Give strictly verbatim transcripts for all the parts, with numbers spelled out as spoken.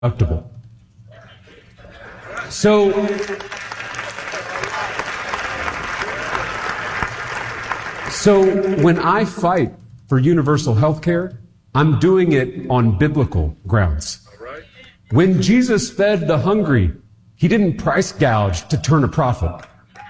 deductible. So, so when I fight for universal health care, I'm doing it on biblical grounds. When Jesus fed the hungry, he didn't price gouge to turn a profit.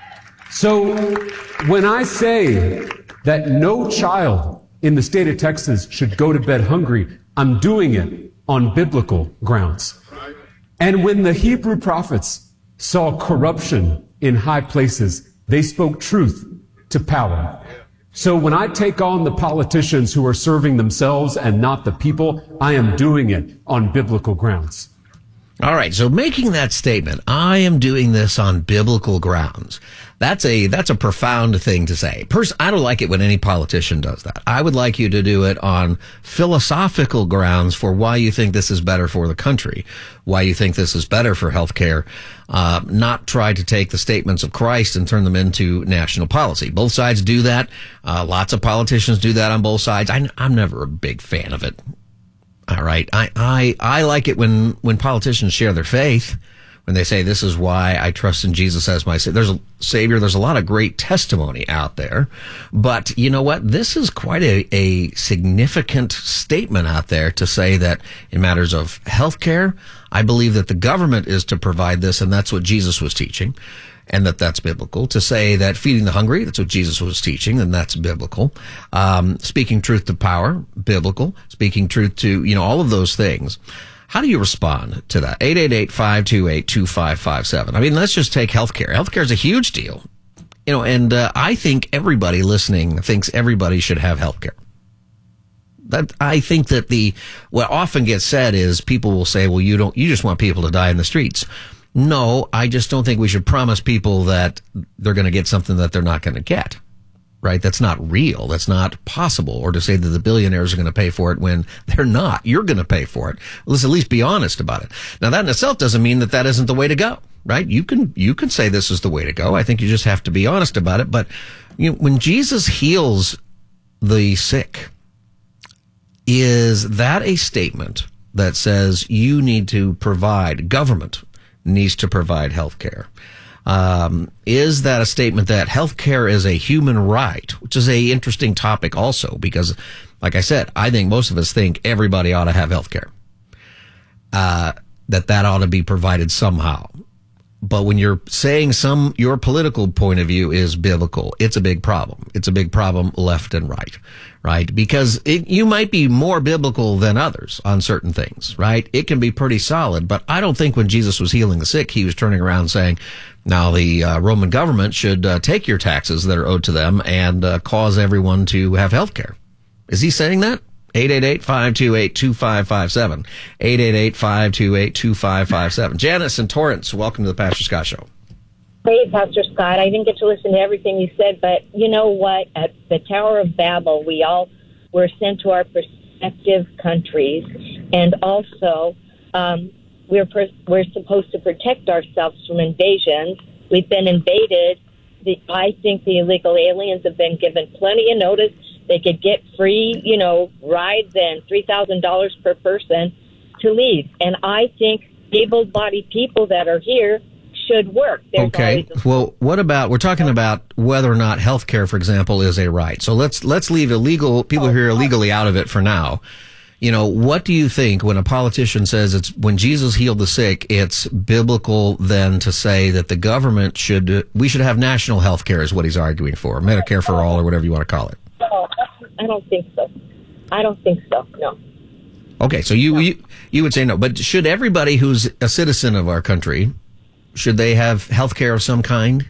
So when I say that no child in the state of Texas should go to bed hungry, I'm doing it on biblical grounds. And when the Hebrew prophets saw corruption in high places, they spoke truth to power. So when I take on the politicians who are serving themselves and not the people, I am doing it on biblical grounds. All right, so making that statement, I am doing this on biblical grounds. That's a that's a profound thing to say. Pers- I don't like it when any politician does that. I would like you to do it on philosophical grounds for why you think this is better for the country, why you think this is better for healthcare, uh, not try to take the statements of Christ and turn them into national policy. Both sides do that. Uh, lots of politicians do that on both sides. I, I'm never a big fan of it. All right. I, I, I like it when, when politicians share their faith, when they say, this is why I trust in Jesus as my Savior. There's a Savior. There's a lot of great testimony out there. But you know what? This is quite a, a significant statement out there to say that in matters of health care, I believe that the government is to provide this, and that's what Jesus was teaching. And that that's biblical. To say that feeding the hungry, that's what Jesus was teaching, and that's biblical. Um, speaking truth to power, biblical. Speaking truth to, you know, all of those things. How do you respond to that? eight eight eight, five two eight, two five five seven. I mean, let's just take healthcare. Healthcare is a huge deal. You know, and uh, I think everybody listening thinks everybody should have healthcare. That, I think that the, what often gets said is people will say, well, you don't, you just want people to die in the streets. No, I just don't think we should promise people that they're going to get something that they're not going to get, right? That's not real. That's not possible. Or to say that the billionaires are going to pay for it when they're not. You're going to pay for it. Let's at least be honest about it. Now, that in itself doesn't mean that that isn't the way to go, right? You can, you can say this is the way to go. I think you just have to be honest about it. But you know, when Jesus heals the sick, is that a statement that says you need to provide, government needs to provide health care? Um, is that a statement that health care is a human right, which is a interesting topic also, because like I said, I think most of us think everybody ought to have health care, uh, that that ought to be provided somehow. But when you're saying some, your political point of view is biblical, it's a big problem. It's a big problem left and right, right? Because it, you might be more biblical than others on certain things, right? It can be pretty solid, but I don't think when Jesus was healing the sick, he was turning around saying, now the uh, Roman government should uh, take your taxes that are owed to them and uh, cause everyone to have health care. Is he saying that? eight eight eight, five two eight, two five five seven. eight eight eight, five two eight, two five five seven. Janice and Torrance, welcome to the Pastor Scott Show. Hey, Pastor Scott. I didn't get to listen to everything you said, but you know what? At the Tower of Babel, we all were sent to our respective countries, and also um, we're per- we're supposed to protect ourselves from invasions. We've been invaded. The, I think the illegal aliens have been given plenty of notice. They could get free, you know, rides and three thousand dollars per person to leave. And I think able-bodied people that are here should work. There's okay. A- well, what about, we're talking about whether or not health care, for example, is a right. So let's let's leave illegal, people who are illegally out of it for now. You know, what do you think when a politician says it's, when Jesus healed the sick, it's biblical then to say that the government should, we should have national health care is what he's arguing for, Medicare for all or whatever you want to call it? No, I don't think so. I don't think so, no. Okay, so you, no. you you would say no. But should everybody who's a citizen of our country, should they have health care of some kind?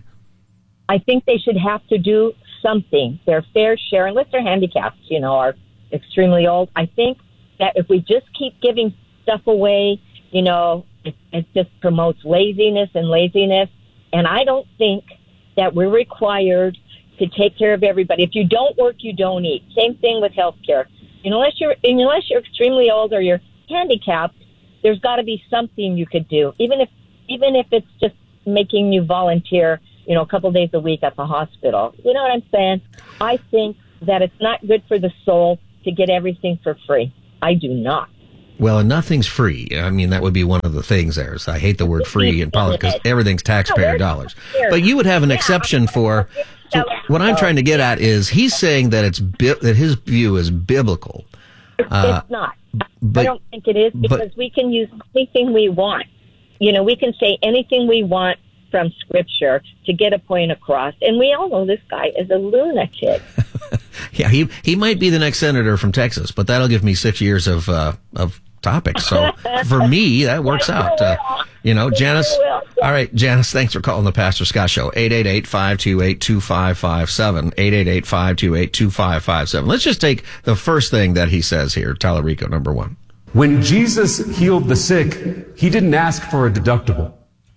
I think they should have to do something. Their fair share, unless they're handicapped, you know, are extremely old. I think that if we just keep giving stuff away, you know, it, it just promotes laziness and laziness. And I don't think that we're required to take care of everybody. If you don't work, you don't eat. Same thing with health care. Unless you're unless you're extremely old or you're handicapped, there's got to be something you could do. Even if even if it's just making you volunteer, you know, a couple days a week at the hospital. You know what I'm saying? I think that it's not good for the soul to get everything for free. I do not. Well, and nothing's free. I mean, that would be one of the things there. So I hate the word free in politics because everything's taxpayer dollars. But you would have an exception for. So what I'm trying to get at is he's saying that it's bi- that his view is biblical. Uh, it's not. But, I don't think it is because but, we can use anything we want. You know, we can say anything we want from Scripture to get a point across. And we all know this guy is a lunatic. Yeah, he he might be the next senator from Texas, but that'll give me six years of uh, of topics. So for me, that works out. Uh, you know, Janice. All right, Janice, thanks for calling the Pastor Scott Show. eight eight eight, five two eight, two five five seven. eight eight eight, five two eight, two five five seven. Let's just take the first thing that he says here, Tallarico, number one. When Jesus healed the sick, he didn't ask for a deductible.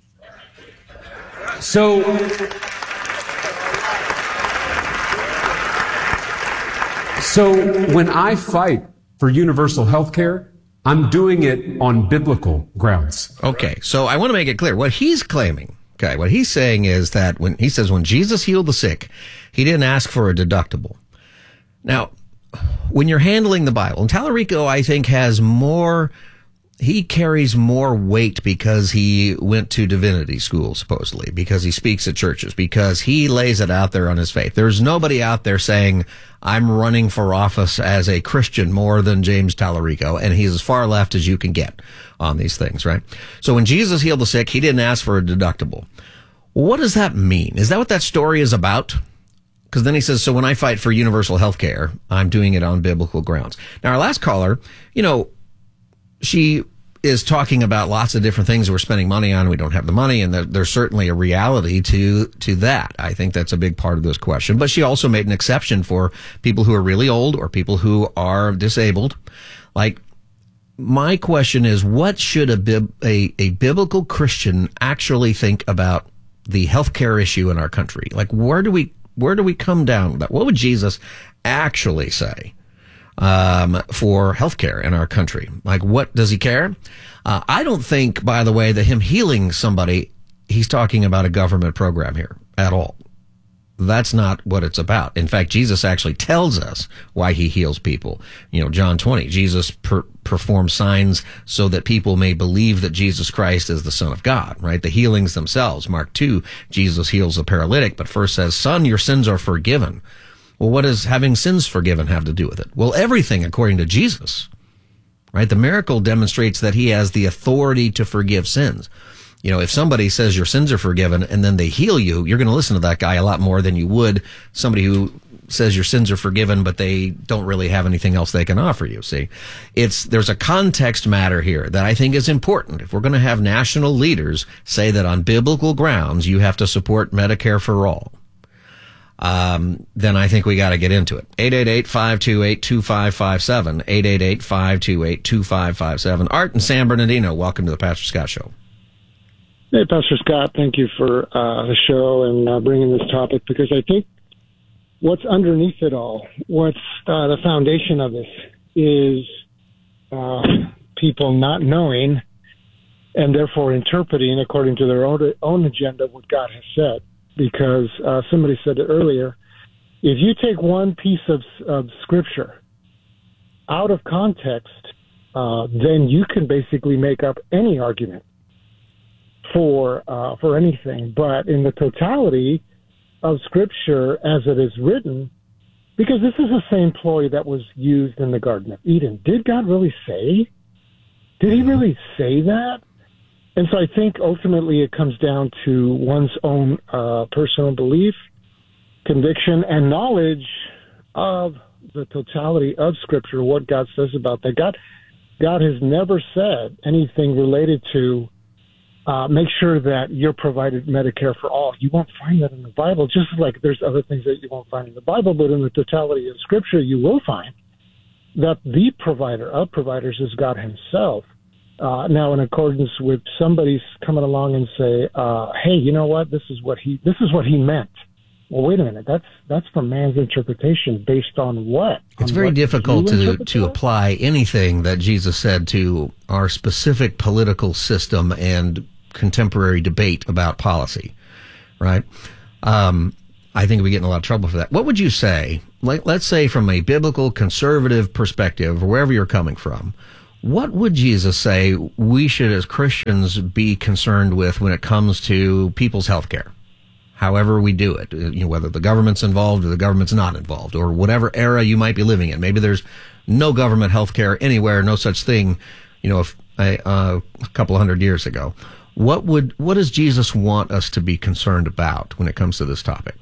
So, so when I fight for universal health care, I'm doing it on biblical grounds. Okay, so I want to make it clear. What he's claiming, okay, what he's saying is that when he says when Jesus healed the sick, he didn't ask for a deductible. Now, when you're handling the Bible, and Tallarico, I think, has more, he carries more weight because he went to divinity school, supposedly, because he speaks at churches, because he lays it out there on his faith. There's nobody out there saying, I'm running for office as a Christian more than James Tallarico, and he's as far left as you can get on these things, right? So when Jesus healed the sick, he didn't ask for a deductible. What does that mean? Is that what that story is about? Because then he says, so when I fight for universal health care, I'm doing it on biblical grounds. Now, our last caller, you know, she is talking about lots of different things we're spending money on. We don't have the money, and there, there's certainly a reality to to that. I think that's a big part of this question. But she also made an exception for people who are really old or people who are disabled. Like, my question is, what should a, bib, a, a biblical Christian actually think about the healthcare issue in our country? Like, where do we where do we come down with that? What would Jesus actually say um, for healthcare in our country? Like, what does he care? Uh, I don't think, by the way, that him healing somebody, he's talking about a government program here at all. That's not what it's about. In fact, Jesus actually tells us why he heals people. You know, John twenty, Jesus per- performs signs so that people may believe that Jesus Christ is the Son of God, right? The healings themselves. Mark two, Jesus heals the paralytic, but first says, son, your sins are forgiven. Well, what does having sins forgiven have to do with it? Well, everything according to Jesus, right? The miracle demonstrates that he has the authority to forgive sins. You know, if somebody says your sins are forgiven and then they heal you, you're going to listen to that guy a lot more than you would somebody who says your sins are forgiven, but they don't really have anything else they can offer you. See, it's, there's a context matter here that I think is important. If we're going to have national leaders say that on biblical grounds, you have to support Medicare for all, um, then I think we got to get into it. eight eight eight, five two eight, two five five seven, eight eight eight, five two eight, two five five seven. Art in San Bernardino, welcome to the Pastor Scott Show. Hey, Pastor Scott, thank you for uh, the show and uh, bringing this topic, because I think what's underneath it all, what's uh, the foundation of this is uh, people not knowing and therefore interpreting according to their own, own agenda what God has said. Because uh, somebody said it earlier, if you take one piece of, of Scripture out of context, uh, then you can basically make up any argument for uh, for anything. But in the totality of Scripture as it is written, because this is the same ploy that was used in the Garden of Eden. Did God really say? Did he really say that? And so I think ultimately it comes down to one's own uh, personal belief, conviction, and knowledge of the totality of Scripture, what God says about that. God, God has never said anything related to Uh, make sure that you're provided Medicare for all. You won't find that in the Bible, just like there's other things that you won't find in the Bible, but in the totality of Scripture, you will find that the provider of providers is God himself. Uh, now, in accordance with somebody's coming along and say, uh, hey, you know what, this is what he this is what he meant. Well, wait a minute, that's that's from man's interpretation based on what? It's on very what difficult to, to that? apply anything that Jesus said to our specific political system and contemporary debate about policy, right? Um, I think we get in a lot of trouble for that. What would you say, like, let's say from a biblical conservative perspective, or wherever you're coming from, What would Jesus say we should, as Christians, be concerned with when it comes to people's health care? However we do it, you know, whether the government's involved or the government's not involved, or whatever era you might be living in. Maybe there's no government health care anywhere, no such thing, you know, if, uh, a couple of hundred years ago. What would, what does Jesus want us to be concerned about when it comes to this topic?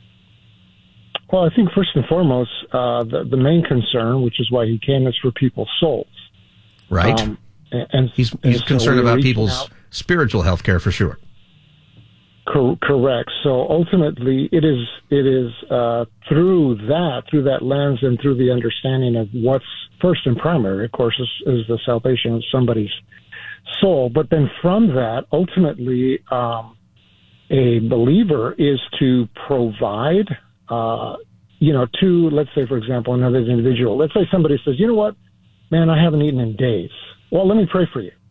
Well, I think first and foremost, uh, the, the main concern, which is why he came, is for people's souls. Right. Um, and, and he's, he's and concerned so about people's out. spiritual health care for sure. Cor- correct. So ultimately, it is it is uh, through that, through that lens, and through the understanding of what's first and primary, of course, is, is the salvation of somebody's soul. But then from that, ultimately, um, a believer is to provide, uh, you know, to, let's say, for example, another individual. Let's say somebody says, you know what, man, I haven't eaten in days. Well, let me pray for you.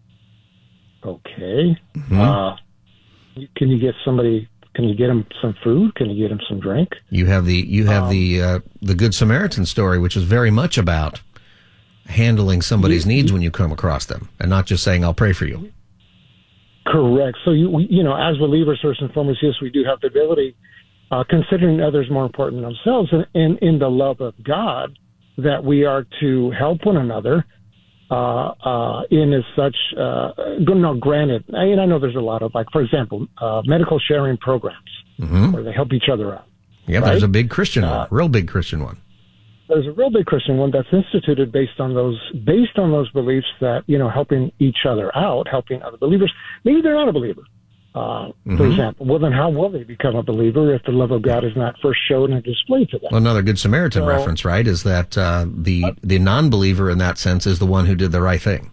Okay. Mm-hmm. Uh, can you get somebody, can you get them some food? Can you get them some drink? You have the, you have um, the, uh, the Good Samaritan story, which is very much about handling somebody's you, needs when you come across them, and not just saying, I'll pray for you. Correct. So, you, we, you know, as believers, first and foremost, yes, we do have the ability, uh, considering others more important than ourselves, and, and in the love of God, that we are to help one another, uh, uh, in as such, uh, no, granted, I mean, I know there's a lot of, like, for example, uh, medical sharing programs, mm-hmm. where they help each other out. Yeah, right? There's a big Christian uh, one, real big Christian one. There's a real big Christian one that's instituted based on those, based on those beliefs that, you know, helping each other out, helping other believers. Maybe they're not a believer, uh, mm-hmm. for example. Well, then how will they become a believer if the love of God is not first shown and displayed to them? Well, another Good Samaritan so, reference, right, is that uh, the uh, the non-believer in that sense is the one who did the right thing.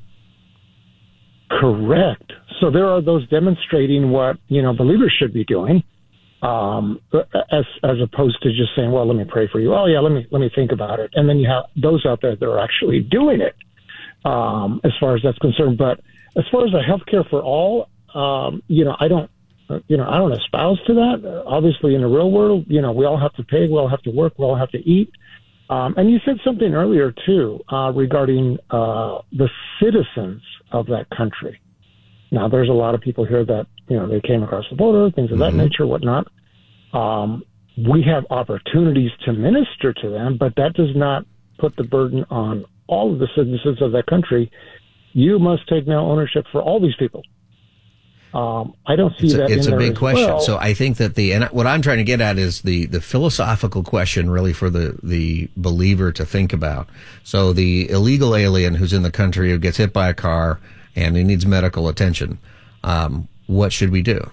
Correct. So there are those demonstrating what, you know, believers should be doing. Um, as as opposed to just saying, well, let me pray for you. Oh yeah, let me let me think about it. And then you have those out there that are actually doing it, um, as far as that's concerned. But as far as the healthcare for all, um, you know, I don't, you know, I don't espouse to that. Uh, obviously, in the real world, you know, we all have to pay, we all have to work, we all have to eat. Um, and you said something earlier too uh, regarding uh, the citizens of that country. Now, there's a lot of people here that, you know, they came across the border, things of mm-hmm. that nature, whatnot. Um, we have opportunities to minister to them, but that does not put the burden on all of the citizens of that country. You must take now ownership for all these people. Um, I don't see it's a, that. It's in a there big question. Well. So I think that the, and what I'm trying to get at is the, the philosophical question really for the, the believer to think about. So the illegal alien who's in the country who gets hit by a car and he needs medical attention, um, what should we do?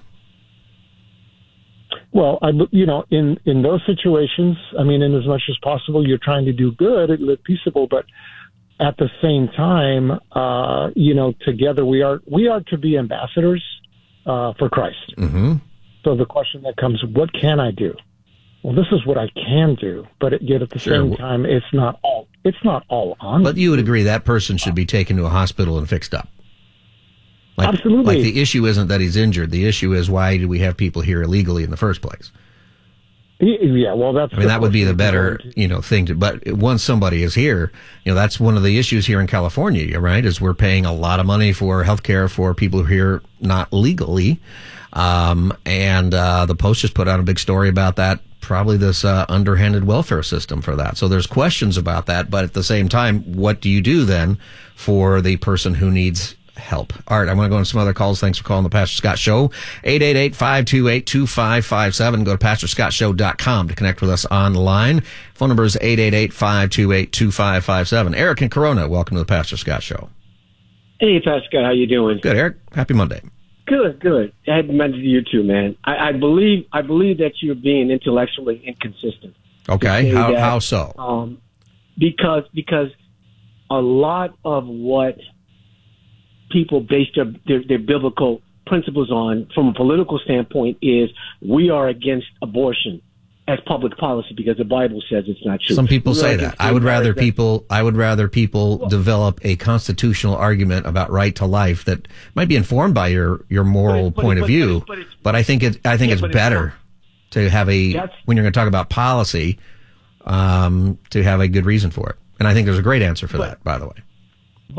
Well, I, you know, in, in those situations, I mean, in as much as possible, you're trying to do good and live peaceable, but at the same time, uh, you know, together we are, we are to be ambassadors, uh, for Christ. Mm-hmm. So the question that comes, what can I do? Well, this is what I can do, but yet at the sure. same time, it's not all, it's not all on. But you would agree that person should be taken to a hospital and fixed up. Like, Absolutely. Like the issue isn't that he's injured. The issue is, why do we have people here illegally in the first place? Yeah, well, that's. I mean, that would be the better, you know, thing to. But once somebody is here, you know, that's one of the issues here in California, right? Is we're paying a lot of money for health care for people who are here not legally, um, and uh, the Post just put out a big story about that. Probably this uh, underhanded welfare system for that. So there's questions about that. But at the same time, what do you do then for the person who needs help? All right, I want to go on some other calls. Thanks for calling the Pastor Scott Show. eight eight eight, five two eight, two five five seven. Go to pastor scott show dot com to connect with us online. Phone number is eight eight eight, five two eight, two five five seven. Eric in Corona, welcome to the Pastor Scott Show. Hey, Pastor Scott, how you doing? Good, Eric. Happy Monday. Good, good. Happy Monday to you too, man. I, I believe I believe that you're being intellectually inconsistent. Okay, how that, how so? Um, because because a lot of what people base their, their, their biblical principles on, from a political standpoint, is we are against abortion as public policy because the Bible says it's not true. Some people We're say that. I would rather people. I would rather people well, develop a constitutional argument about right to life that might be informed by your, your moral but, but, point but, of view. But, but, but I think it. I think yeah, it's but better it's to have a when you're going to talk about policy, um, to have a good reason for it. And I think there's a great answer for but, that, by the way. But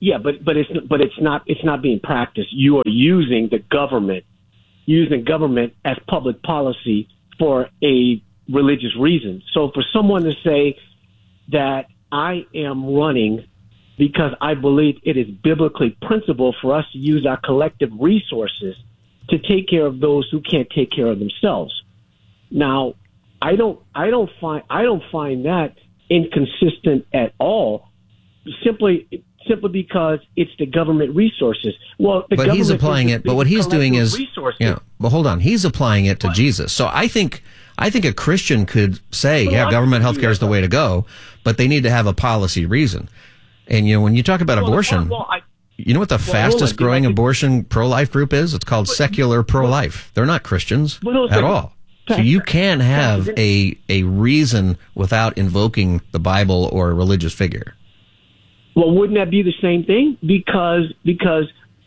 Yeah, but but it's but it's not it's not being practiced. You are using the government, using government as public policy for a religious reason. So for someone to say that I am running because I believe it is biblically principle for us to use our collective resources to take care of those who can't take care of themselves. Now, I don't I don't find I don't find that inconsistent at all. Simply simply because it's the government resources. Well, the but government he's applying it. But what he's doing is, resources. yeah. But hold on, he's applying it to what? Jesus. So I think I think a Christian could say, well, yeah, government health care is the way to go, but they need to have a policy reason. And you know, when you talk about well, abortion, well, I, you know what the well, fastest on, growing abortion pro-life group is? It's called but, secular pro-life. They're not Christians no, at all. So you can have a a reason without invoking the Bible or a religious figure. Well, wouldn't that be the same thing? Because because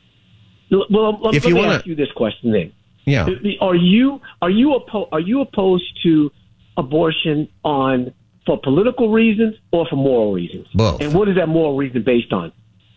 well, let, if let you me wanna, ask you this question then. Yeah. Are you are you oppo- are you opposed to abortion on for political reasons or for moral reasons? Both. And what is that moral reason based on?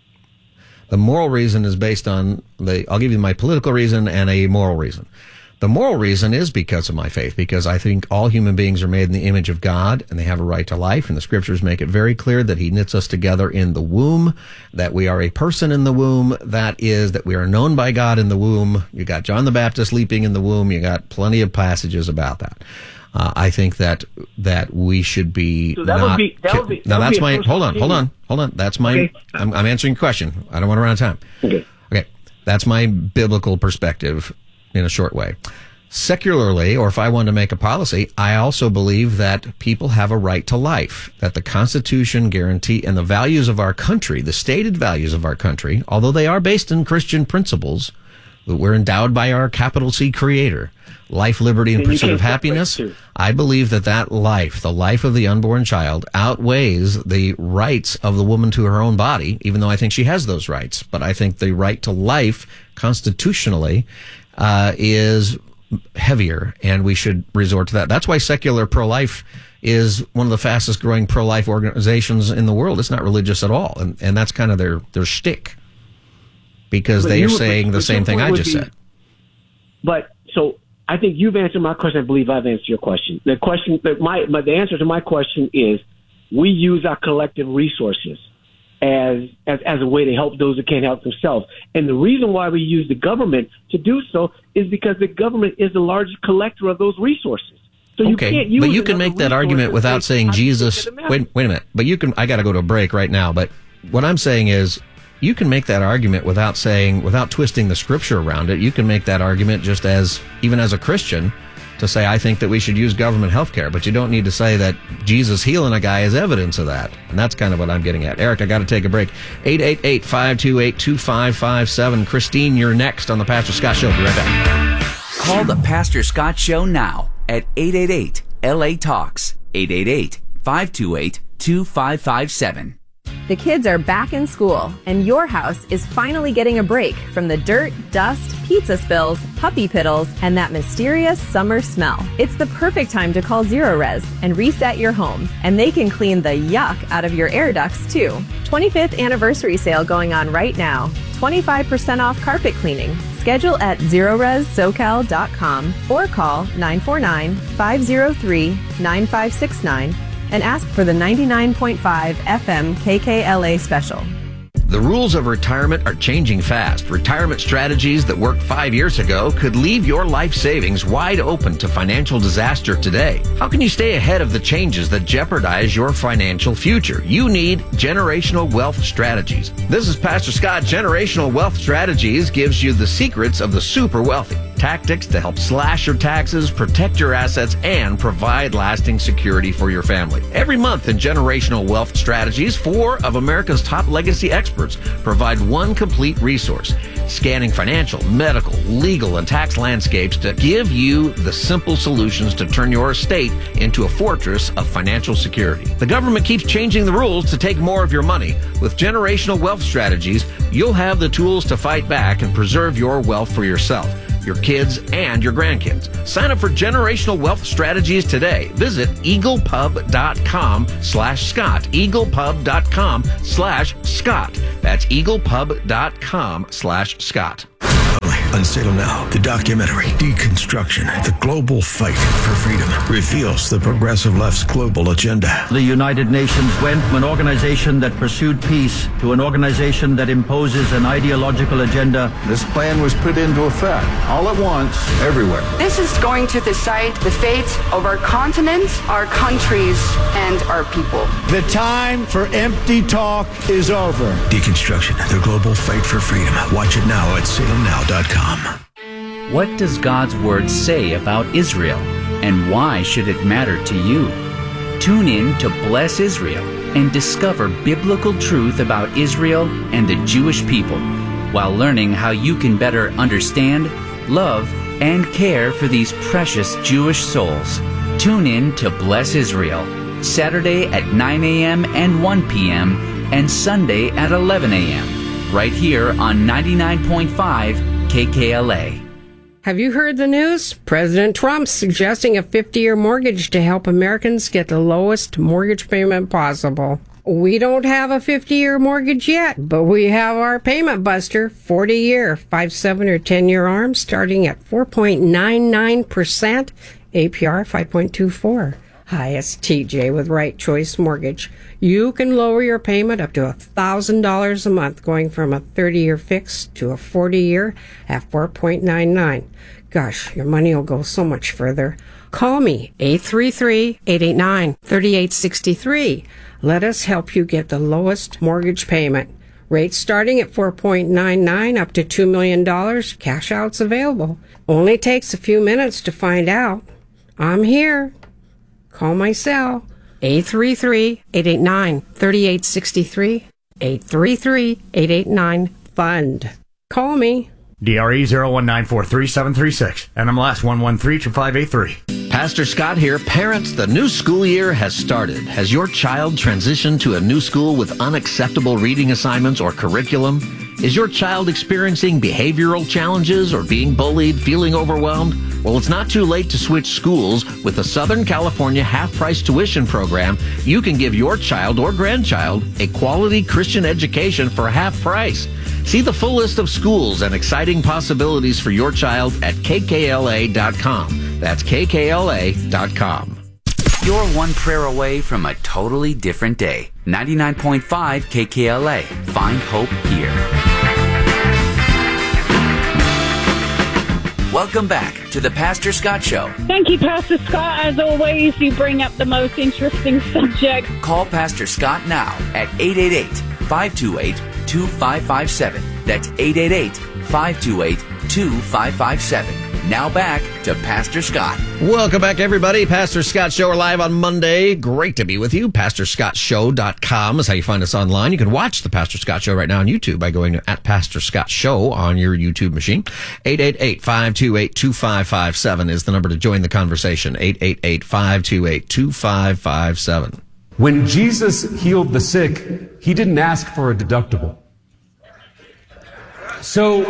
The moral reason is based on the. I'll give you my political reason and a moral reason. The moral reason is because of my faith, because I think all human beings are made in the image of God and they have a right to life. And the scriptures make it very clear that he knits us together in the womb, that we are a person in the womb, that is, that we are known by God in the womb. You got John the Baptist leaping in the womb. You got plenty of passages about that. Uh, I think that that we should be so that not. Would be, that would be, that now would that's be my. Hold on, hold on, hold on. That's my. Okay. I'm, I'm answering your question. I don't want to run out of time. Okay. Okay. That's my biblical perspective in a short way. Secularly, or if I want to make a policy, I also believe that people have a right to life, that the Constitution guarantee and the values of our country, the stated values of our country, although they are based in Christian principles, that we're endowed by our capital C Creator, life, liberty, and, and pursuit of happiness. I believe that that life, the life of the unborn child, outweighs the rights of the woman to her own body, even though I think she has those rights. But I think the right to life constitutionally uh, is heavier, and we should resort to that. That's why secular pro-life is one of the fastest growing pro-life organizations in the world. It's not religious at all, and and that's kind of their their shtick, because but they are saying would, the same thing I just be, said. But so I think you've answered my question. I believe I've answered your question. The question, but my but the answer to my question is, we use our collective resources as, as as a way to help those who can't help themselves. And the reason why we use the government to do so is because the government is the largest collector of those resources. So you okay, can't use but you can make that argument without saying Jesus. Wait, wait a minute. But you can. I got to go to a break right now. But what I'm saying is, you can make that argument without saying, without twisting the scripture around it. You can make that argument just as, even as a Christian, to say, I think that we should use government health care, but you don't need to say that Jesus healing a guy is evidence of that. And that's kind of what I'm getting at. Eric, I got to take a break. eight eight eight, five two eight, two five five seven. Christine, you're next on the Pastor Scott Show. Be right back. Call the Pastor Scott Show now at eight eight eight, L A Talks, eight eight eight, five two eight, two five five seven. The kids are back in school, and your house is finally getting a break from the dirt, dust, pizza spills, puppy piddles, and that mysterious summer smell. It's the perfect time to call Zerorez and reset your home, and they can clean the yuck out of your air ducts, too. twenty-fifth anniversary sale going on right now. twenty-five percent off carpet cleaning. Schedule at zerorez socal dot com or call nine four nine, five zero three, nine five six nine and ask for the ninety-nine point five F M K K L A special. The rules of retirement are changing fast. Retirement strategies that worked five years ago could leave your life savings wide open to financial disaster today. How can you stay ahead of the changes that jeopardize your financial future? You need Generational Wealth Strategies. This is Pastor Scott. Generational Wealth Strategies gives you the secrets of the super wealthy. Tactics to help slash your taxes, protect your assets, and provide lasting security for your family. Every month in Generational Wealth Strategies, four of America's top legacy experts provide one complete resource, scanning financial, medical, legal, and tax landscapes to give you the simple solutions to turn your estate into a fortress of financial security. The government keeps changing the rules to take more of your money. With Generational Wealth Strategies, you'll have the tools to fight back and preserve your wealth for yourself. your kids, and your grandkids. Sign up for Generational Wealth Strategies today. Visit eaglepub.com slash Scott. eaglepub.com slash Scott. That's eaglepub.com slash Scott. On Salem Now, the documentary Deconstruction, the Global Fight for Freedom, reveals the progressive left's global agenda. The United Nations went from an organization that pursued peace to an organization that imposes an ideological agenda. This plan was put into effect all at once, everywhere. This is going to decide the fate of our continent, our countries, and our people. The time for empty talk is over. Deconstruction, the Global Fight for Freedom. Watch it now at salem now dot com. What does God's Word say about Israel, and why should it matter to you? Tune in to Bless Israel and discover biblical truth about Israel and the Jewish people, while learning how you can better understand, love, and care for these precious Jewish souls. Tune in to Bless Israel, Saturday at nine a.m. and one p.m. and Sunday at eleven a.m. right here on ninety-nine point five K K L A. Have you heard the news? President Trump's suggesting a fifty-year mortgage to help Americans get the lowest mortgage payment possible. We don't have a fifty-year mortgage yet, but we have our payment buster, forty-year, five, seven, or ten-year arm, starting at four point nine nine percent, A P R five point two four. Hi, it's T J with Right Choice Mortgage. You can lower your payment up to one thousand dollars a month, going from a thirty-year fix to a forty-year at four point nine nine. Gosh, your money will go so much further. Call me, eight three three, eight eight nine, three eight six three. Let us help you get the lowest mortgage payment. Rates starting at four point nine nine up to two million dollars. Cash out's available. Only takes a few minutes to find out. I'm here. Call my cell, eight three three, eight eight nine, three eight six three, eight three three, eight eight nine, FUND. Call me. D R E zero one nine four three seven three six, N M L S one one three two five eight three. Pastor Scott here. Parents, the new school year has started. Has your child transitioned to a new school with unacceptable reading assignments or curriculum? Is your child experiencing behavioral challenges or being bullied, feeling overwhelmed? Well, it's not too late to switch schools. With the Southern California half-price tuition program, you can give your child or grandchild a quality Christian education for half price. See the full list of schools and exciting possibilities for your child at K K L A dot com. That's K K L A dot com. You're one prayer away from a totally different day. ninety-nine point five K K L A. Find hope here. Welcome back to the Pastor Scott Show. Thank you, Pastor Scott. As always, you bring up the most interesting subjects. Call Pastor Scott now at eight eight eight, five two eight, two five five seven. That's eight eight eight, five two eight, two five five seven. Now back to Pastor Scott. Welcome back, everybody. Pastor Scott Show. We're live on Monday. Great to be with you. pastor scott show dot com is how you find us online. You can watch the Pastor Scott Show right now on YouTube by going to at Pastor Scott Show on your YouTube machine. eight eight eight, five two eight, two five five seven is the number to join the conversation. eight eight eight, five two eight, two five five seven. When Jesus healed the sick, he didn't ask for a deductible. So,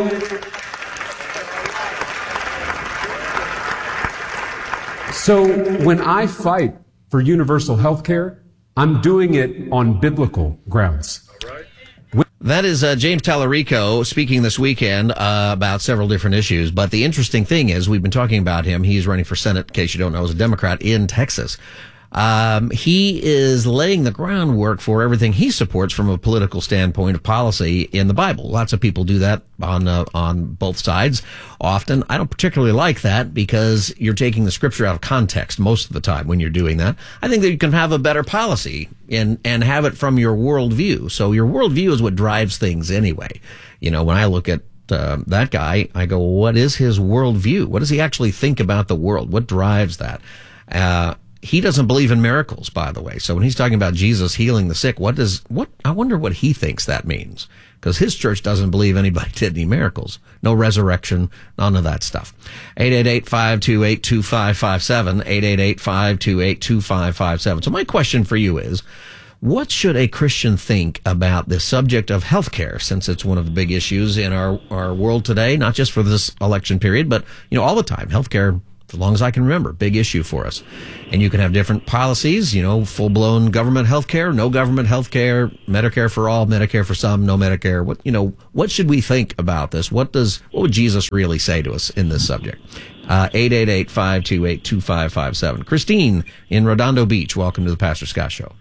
so when I fight for universal health care, I'm doing it on biblical grounds. That is uh, James Tallarico speaking this weekend uh, about several different issues. But the interesting thing is, we've been talking about him. He's running for Senate, in case you don't know, as a Democrat in Texas. Um, he is laying the groundwork for everything he supports from a political standpoint of policy in the Bible. Lots of people do that on uh, on both sides often. I don't particularly like that because you're taking the scripture out of context most of the time when you're doing that. I think that you can have a better policy and, and have it from your worldview. So your worldview is what drives things anyway. You know, when I look at uh, that guy, I go, what is his worldview? What does he actually think about the world? What drives that? Uh, He doesn't believe in miracles, by the way. So when he's talking about Jesus healing the sick, what does, what, I wonder what he thinks that means. Because his church doesn't believe anybody did any miracles. No resurrection, none of that stuff. eight eight eight, five two eight, two five five seven, eight eight eight, five two eight, two five five seven. So my question for you is, What should a Christian think about the subject of healthcare, since it's one of the big issues in our, our world today, not just for this election period, but, you know, all the time. Healthcare, as long as I can remember, big issue for us. And you can have different policies, you know, full-blown government healthcare, no government healthcare, Medicare for all, Medicare for some, no Medicare. What, you know, what should we think about this? What does, what would Jesus really say to us in this subject? Uh, eight eight eight, five two eight, two five five seven. Christine in Redondo Beach, welcome to the Pastor Scott Show.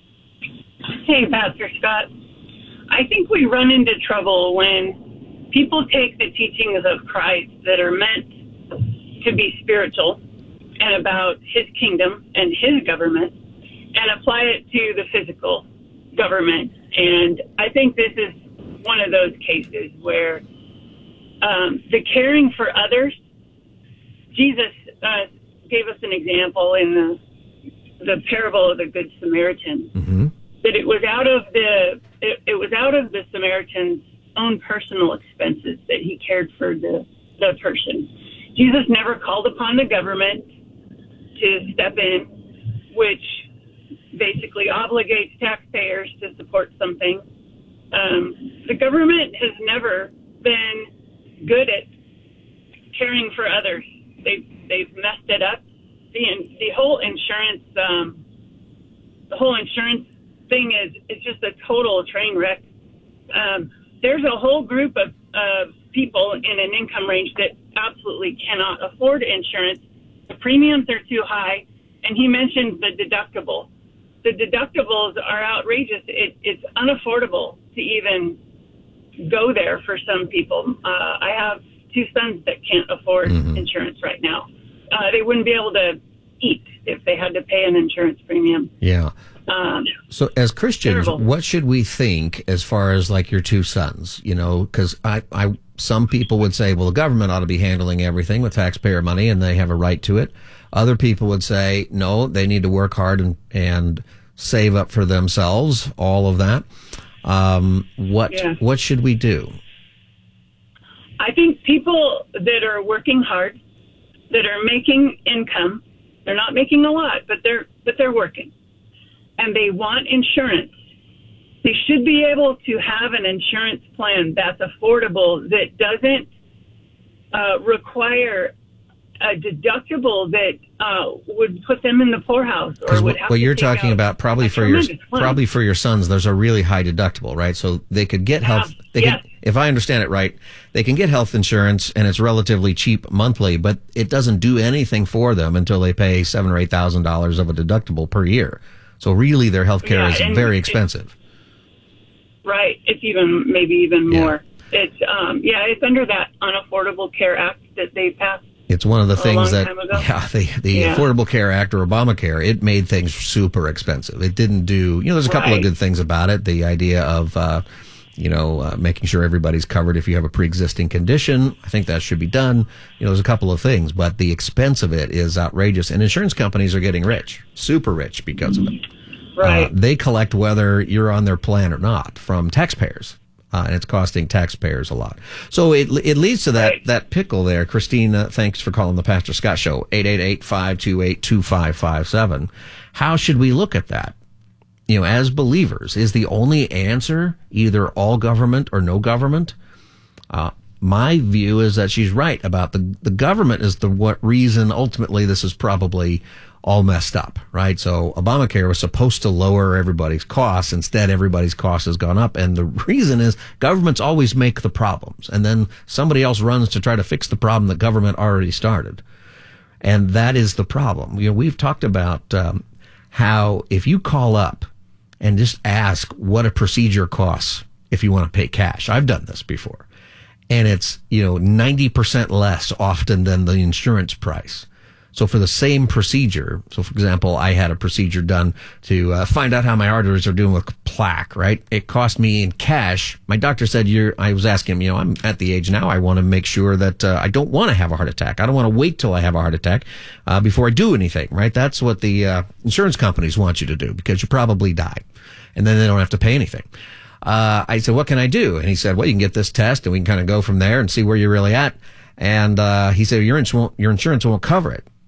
Hey, Pastor Scott. I think we run into trouble when people take the teachings of Christ that are meant to be spiritual and about his kingdom and his government and apply it to the physical government. And I think this is one of those cases where um, the caring for others, Jesus uh, gave us an example in the the parable of the Good Samaritan. Mm-hmm. That it was out of the it, it was out of the Samaritan's own personal expenses that he cared for the, the person. Jesus never called upon the government to step in, which basically obligates taxpayers to support something. Um, the government has never been good at caring for others. They've they've messed it up. The the whole insurance um, the whole insurance thing is is just a total train wreck. Um, there's a whole group of uh, people in an income range that absolutely cannot afford insurance. The premiums are too high, and he mentioned the deductible. The deductibles are outrageous. It, it's unaffordable to even go there for some people. Uh, I have two sons that can't afford mm-hmm. insurance right now. Uh, they wouldn't be able to eat if they had to pay an insurance premium. Yeah. Um, so as Christians, terrible. What should we think as far as like your two sons? You know, because I, I, some people would say, well, the government ought to be handling everything with taxpayer money and they have a right to it. Other people would say, no, they need to work hard and, and save up for themselves, all of that. Um, what, yeah. what should we do? I think people that are working hard, that are making income, they're not making a lot, but they're, but they're working, and they want insurance. They should be able to have an insurance plan that's affordable, that doesn't uh, require a deductible that uh, would put them in the poorhouse. Or would have what to you're take talking out about, probably a for your tremendous plan. probably for your sons, there's a really high deductible, right? So they could get health. They yes. could, if I understand it right, they can get health insurance, and it's relatively cheap monthly, but it doesn't do anything for them until they pay seven or eight thousand dollars of a deductible per year. So really, their health care Yeah, is very expensive. Right. It's even, maybe even Yeah. more. It's, um, yeah, it's under that Unaffordable Care Act that they passed. It's one of the a things long that, time ago. yeah, the, the Yeah. Affordable Care Act or Obamacare, it made things super expensive. It didn't do, you know, there's a couple Right. of good things about it. The idea of, uh, you know, uh, making sure everybody's covered if you have a pre-existing condition. I think that should be done. You know, there's a couple of things, but the expense of it is outrageous. And insurance companies are getting rich, super rich because of it. Right. Uh, they collect whether you're on their plan or not from taxpayers. Uh, and it's costing taxpayers a lot. So it it leads to that, Right. that pickle there. Christine, uh, thanks for calling the Pastor Scott Show, eight eight eight, five two eight, two five five seven. How should we look at that? You know, as believers, is the only answer either all government or no government? Uh, my view is that she's right about the, the government is the what reason ultimately this is probably all messed up, right? So Obamacare was supposed to lower everybody's costs. Instead, everybody's cost has gone up. And the reason is governments always make the problems. And then somebody else runs to try to fix the problem that government already started. And that is the problem. You know, we've talked about um, how if you call up and just ask what a procedure costs if you want to pay cash. I've done this before. And it's, you know, ninety percent less often than the insurance price. So for the same procedure, so for example, I had a procedure done to uh, find out how my arteries are doing with plaque, right? It cost me in cash. My doctor said, "You're." I was asking him, you know, I'm at the age now, I want to make sure that uh, I don't want to have a heart attack. I don't want to wait till I have a heart attack uh, before I do anything, right? That's what the uh, insurance companies want you to do because you probably die. And then they don't have to pay anything. Uh, I said, what can I do? And he said, well, you can get this test and we can kind of go from there and see where you're really at. And uh, he said, your, ins- won't, your insurance won't cover it.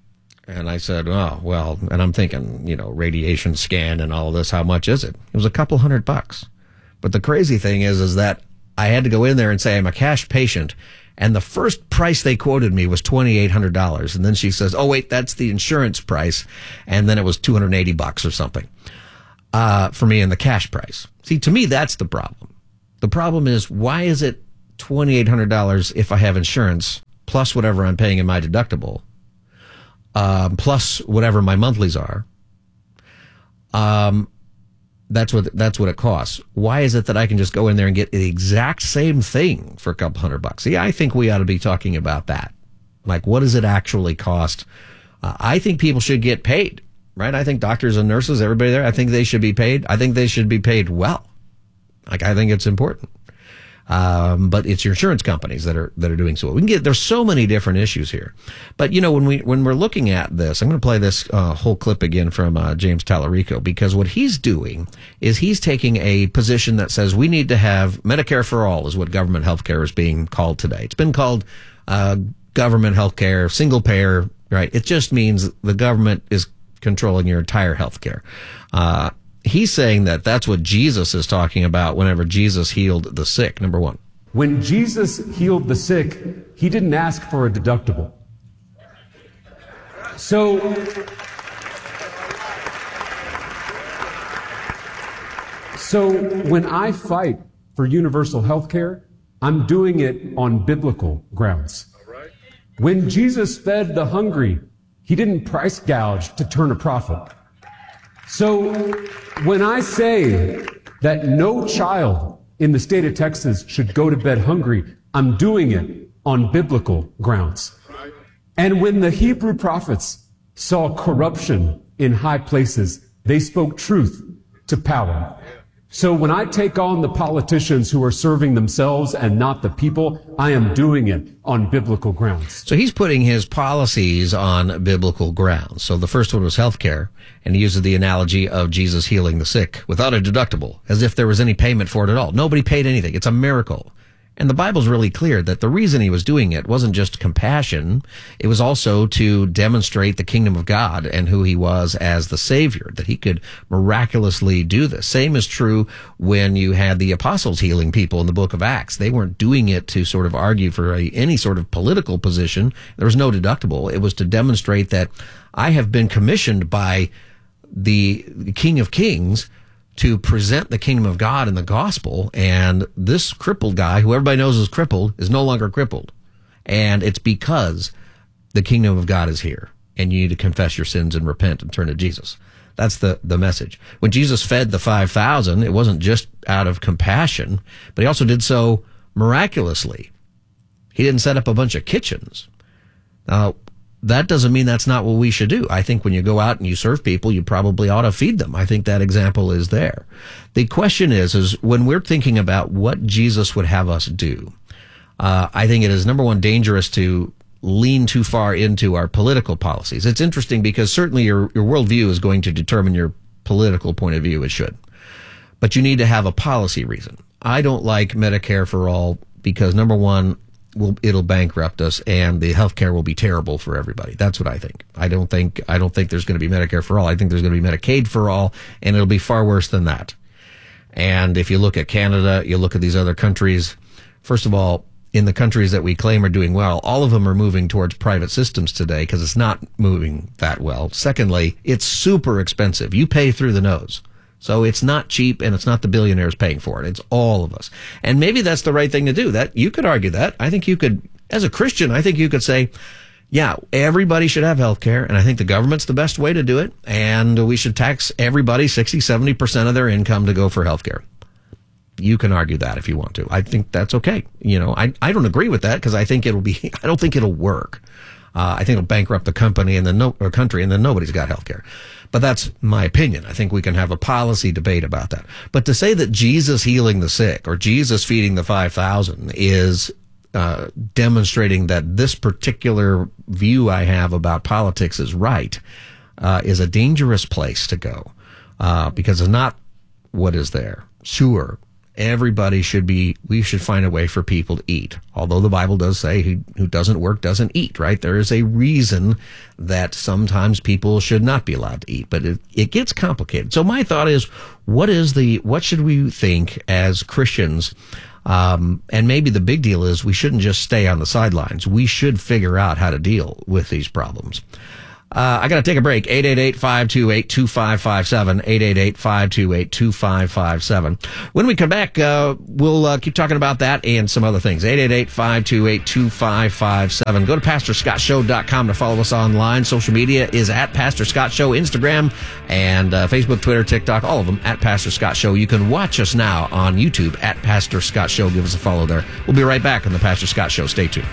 And I said, oh, well, and I'm thinking, you know, radiation scan and all this, how much is it? It was a couple hundred bucks. But the crazy thing is, is that I had to go in there and say I'm a cash patient. And the first price they quoted me was twenty-eight hundred dollars. And then she says, oh, wait, that's the insurance price. And then it was two hundred eighty bucks or something uh, for me in the cash price. See, to me, that's the problem. The problem is, why is it twenty-eight hundred dollars if I have insurance plus whatever I'm paying in my deductible, um, plus whatever my monthlies are? Um, That's what that's what it costs. Why is it that I can just go in there and get the exact same thing for a couple hundred bucks? See, I think we ought to be talking about that. Like, what does it actually cost? Uh, I think people should get paid, right? I think doctors and nurses, everybody there, I think they should be paid. I think they should be paid well. Like, I think it's important. Um, but it's your insurance companies that are that are doing so. We can get there's so many different issues here, but you know when we when we're looking at this, I'm going to play this uh, whole clip again from uh, James Tallarico, because what he's doing is he's taking a position that says we need to have Medicare for all, is what government health care is being called today. It's been called uh, government health care, single payer, right? It just means the government is controlling your entire health care. Uh, He's saying that that's what Jesus is talking about whenever Jesus healed the sick, number one. When Jesus healed the sick, he didn't ask for a deductible. So, so when I fight for universal health care, I'm doing it on biblical grounds. When Jesus fed the hungry, he didn't price gouge to turn a profit. So when I say that no child in the state of Texas should go to bed hungry, I'm doing it on biblical grounds. And when the Hebrew prophets saw corruption in high places, they spoke truth to power. So when I take on the politicians who are serving themselves and not the people, I am doing it on biblical grounds. So he's putting his policies on biblical grounds. So the first one was healthcare, and he uses the analogy of Jesus healing the sick without a deductible, as if there was any payment for it at all. Nobody paid anything. It's a miracle. And the Bible's really clear that the reason he was doing it wasn't just compassion. It was also to demonstrate the kingdom of God and who he was as the Savior, that he could miraculously do this. Same is true when you had the apostles healing people in the book of Acts. They weren't doing it to sort of argue for a, any sort of political position. There was no deductible. It was to demonstrate that I have been commissioned by the King of Kings to present the kingdom of God in the gospel, and this crippled guy, who everybody knows is crippled, is no longer crippled. And it's because the kingdom of God is here, and you need to confess your sins and repent and turn to Jesus. That's the, the message. When Jesus fed the five thousand, it wasn't just out of compassion, but he also did so miraculously. He didn't set up a bunch of kitchens. Now, that doesn't mean that's not what we should do. I think when you go out and you serve people, you probably ought to feed them. I think that example is there. The question is, is when we're thinking about what Jesus would have us do, uh, I think it is, number one, dangerous to lean too far into our political policies. It's interesting because certainly your, your worldview is going to determine your political point of view. It should. But you need to have a policy reason. I don't like Medicare for all because, number one, Will, it'll bankrupt us, and the health care will be terrible for everybody. That's what I think. I don't think I don't think there's going to be Medicare for all. I think there's going to be Medicaid for all, and it'll be far worse than that. And if you look at Canada, you look at these other countries, first of all, in the countries that we claim are doing well, all of them are moving towards private systems today because it's not moving that well. Secondly, it's super expensive. You pay through the nose. So it's not cheap, and it's not the billionaires paying for it. It's all of us. And maybe that's the right thing to do. That you could argue that. I think you could, as a Christian, I think you could say, yeah, everybody should have health care, and I think the government's the best way to do it, and we should tax everybody sixty, seventy percent of their income to go for health care. You can argue that if you want to. I think that's okay. You know, I, I don't agree with that because I think it'll be, I don't think it'll work. Uh, I think it'll bankrupt the company and then no, or country, and then nobody's got health care. But that's my opinion. I think we can have a policy debate about that. But to say that Jesus healing the sick or Jesus feeding the five thousand is uh, demonstrating that this particular view I have about politics is right uh, is a dangerous place to go uh, because it's not what is there. Sure, Everybody should be, we should find a way for people to eat. Although the Bible does say who, who doesn't work doesn't eat, right? There is a reason that sometimes people should not be allowed to eat, but it, it gets complicated. So my thought is, what is the, what should we think as Christians? Um, and maybe the big deal is we shouldn't just stay on the sidelines. We should figure out how to deal with these problems. Uh, I got to take a break. eight eight eight, five two eight, two five five seven. eight eight eight, five two eight, two five five seven. When we come back, uh, we'll uh, keep talking about that and some other things. eight eight eight, five two eight, two five five seven. Go to pastor scott show dot com to follow us online. Social media is at Pastor Scott Show, Instagram and uh, Facebook, Twitter, TikTok, all of them at Pastor Scott Show. You can watch us now on YouTube at Pastor Scott Show. Give us a follow there. We'll be right back on the Pastor Scott Show. Stay tuned.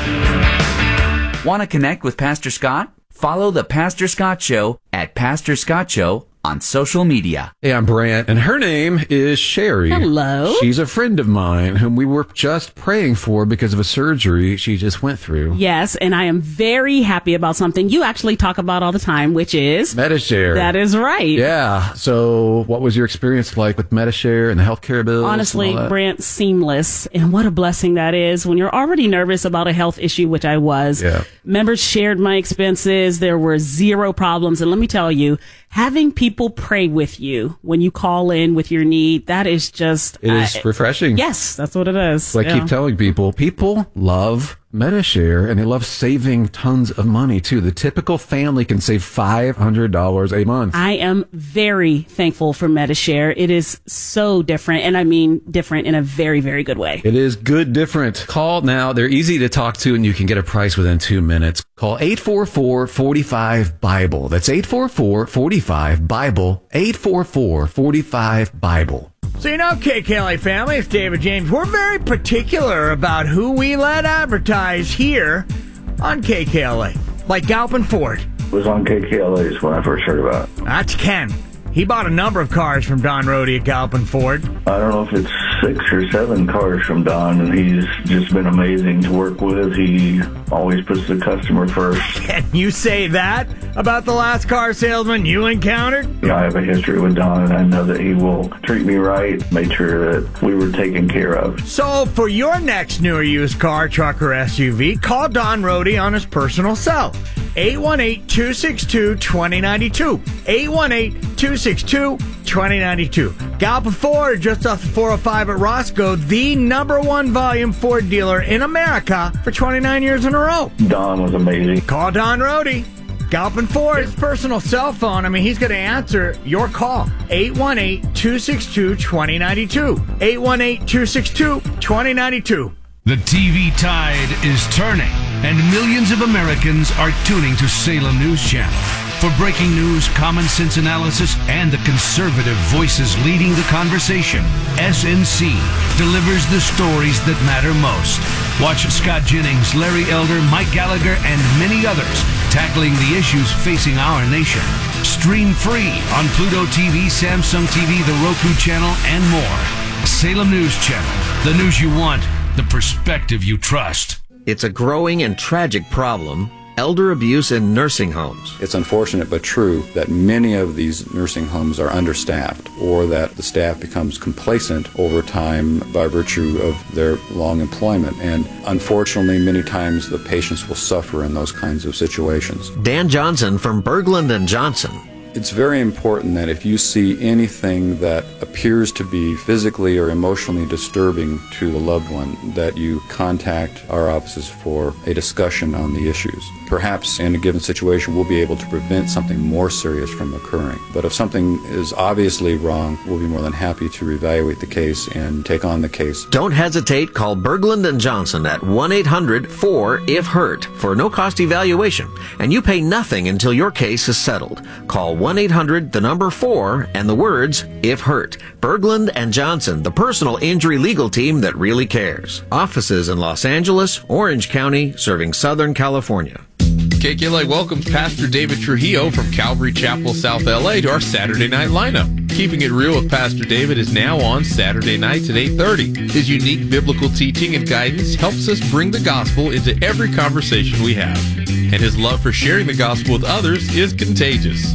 Want to connect with Pastor Scott? Follow the Pastor Scott Show at Pastor Scott Show on social media. Hey, I'm Brant, and her name is Sherry. Hello. She's a friend of mine whom we were just praying for because of a surgery she just went through. Yes, and I am very happy about something you actually talk about all the time, which is Medi-Share. That is right. Yeah. So what was your experience like with Medi-Share and the healthcare bills? Honestly, Brant, seamless. And what a blessing that is when you're already nervous about a health issue, which I was. Yeah. Members shared my expenses. There were zero problems. And let me tell you, having people pray with you when you call in with your need, that is just... It is uh, refreshing. Yes, that's what it is. So I yeah. keep telling people, people love Medi-Share, and they love saving tons of money, too. The typical family can save five hundred dollars a month. I am very thankful for Medi-Share. It is so different, and I mean different in a very, very good way. It is good different. Call now. They're easy to talk to, and you can get a price within two minutes. Call eight four four, four five, BIBLE. That's eight four four, four five, BIBLE. eight four four, four five, BIBLE. So, you know, K K L A family, it's David James. We're very particular about who we let advertise here on K K L A. Like Galpin Ford. It was on K K L A's when I first heard about it. That's Ken. He bought a number of cars from Don Rohde at Galpin Ford. I don't know if it's six or seven cars from Don, and he's just been amazing to work with. He always puts the customer first. Can you say that about the last car salesman you encountered? Yeah, I have a history with Don, and I know that he will treat me right, make sure that we were taken care of. So for your next new or used car, truck, or S U V, call Don Rohde on his personal cell. eight one eight, two six two, two zero nine two. eight one eight, two six two, two zero nine two. Galpin Ford, just off the four oh five at Roscoe, the number one volume Ford dealer in America for twenty-nine years in a row. Don was amazing. Call Don Rohde. Galpin Ford, his personal cell phone. I mean, he's going to answer your call. eight one eight, two six two, two zero nine two. eight one eight, two six two, two zero nine two. The T V tide is turning, and millions of Americans are tuning to Salem News Channel. For breaking news, common sense analysis, and the conservative voices leading the conversation, S N C delivers the stories that matter most. Watch Scott Jennings, Larry Elder, Mike Gallagher, and many others tackling the issues facing our nation. Stream free on Pluto T V, Samsung T V, the Roku channel, and more. Salem News Channel, the news you want, the perspective you trust. It's a growing and tragic problem. Elder abuse in nursing homes. It's unfortunate but true that many of these nursing homes are understaffed, or that the staff becomes complacent over time by virtue of their long employment. And unfortunately, many times the patients will suffer in those kinds of situations. Dan Johnson from Berglund and Johnson. It's very important that if you see anything that appears to be physically or emotionally disturbing to the loved one, that you contact our offices for a discussion on the issues. Perhaps in a given situation, we'll be able to prevent something more serious from occurring. But if something is obviously wrong, we'll be more than happy to reevaluate the case and take on the case. Don't hesitate. Call Berglund and Johnson at one eight hundred, four, if hurt for a no-cost evaluation. And you pay nothing until your case is settled. Call one eight hundred, the number four, and the words, if hurt. Berglund and Johnson, the personal injury legal team that really cares. Offices in Los Angeles, Orange County, serving Southern California. K K L A welcomes Pastor David Trujillo from Calvary Chapel, South L A to our Saturday night lineup. Keeping It Real with Pastor David is now on Saturday nights at eight thirty. His unique biblical teaching and guidance helps us bring the gospel into every conversation we have. And his love for sharing the gospel with others is contagious.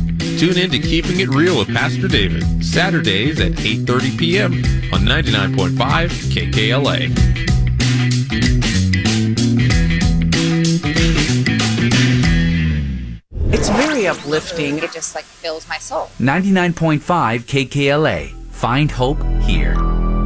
Tune in to Keeping It Real with Pastor David, Saturdays at eight thirty p.m. on ninety-nine point five K K L A. It's very uplifting. It just like fills my soul. ninety-nine point five K K L A. Find hope here.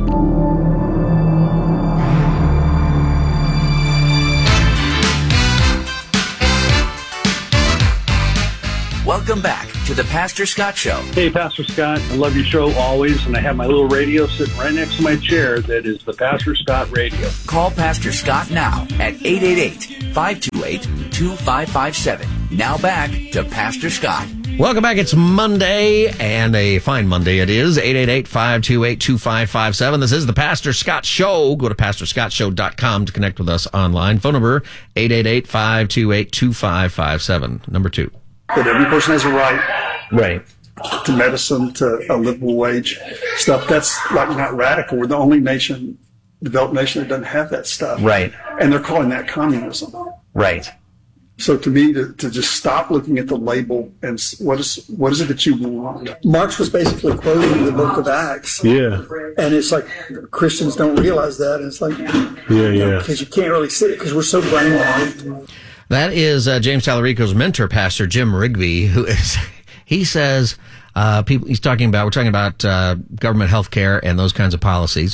Welcome back to the Pastor Scott Show. Hey, Pastor Scott. I love your show always, and I have my little radio sitting right next to my chair that is the Pastor Scott Radio. Call Pastor Scott now at eight eight eight, five two eight, two five five seven. Now back to Pastor Scott. Welcome back. It's Monday, and a fine Monday it is. eight eight eight, five two eight, two five five seven. This is the Pastor Scott Show. Go to pastor scott show dot com to connect with us online. Phone number, eight eight eight, five two eight, two five five seven. Number two. That every person has a right. Right. To medicine, to a livable wage stuff. That's like not radical. We're the only nation, developed nation that doesn't have that stuff. Right. And they're calling that communism. Right. So to me, to, to just stop looking at the label and s- what is what is it that you want? Marx was basically quoting the book of Acts. Yeah. And it's like Christians don't realize that. And it's like, Yeah, yeah. because you can't really see it because we're so brainwashed. That is uh, James Tallarico's mentor, Pastor Jim Rigby, who is, he says, uh, people, he's talking about, we're talking about uh, government health care and those kinds of policies.